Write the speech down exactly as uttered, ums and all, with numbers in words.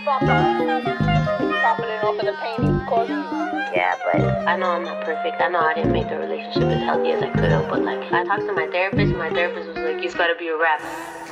Profiting off of the pain he's causing you. Yeah, but I know I'm not perfect. I know I didn't make the relationship as healthy as I could have. But like, I talked to my therapist, and my therapist was like, "You've got to be a rapper."